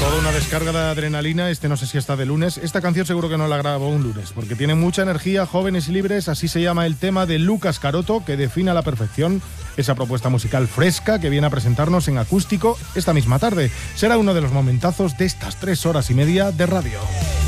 Toda una descarga de adrenalina, no sé si está de lunes. Esta canción seguro que no la grabó un lunes, porque tiene mucha energía, Jóvenes y Libres, así se llama el tema de Lucas Caroto, que define a la perfección esa propuesta musical fresca que viene a presentarnos en acústico esta misma tarde. Será uno de los momentazos de estas 3 horas y media de radio.